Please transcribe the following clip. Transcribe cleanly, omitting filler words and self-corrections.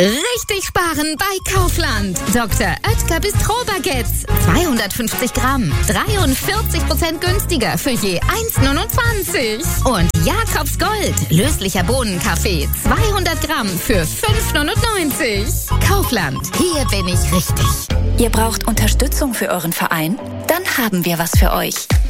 Richtig sparen bei Kaufland. Dr. Oetker Bistro-Baguettes. 250 Gramm. 43% günstiger für je 1,29. Und Jakobs Gold. Löslicher Bohnenkaffee. 200 Gramm für 5,99. Kaufland. Hier bin ich richtig. Ihr braucht Unterstützung für euren Verein? Dann haben wir was für euch.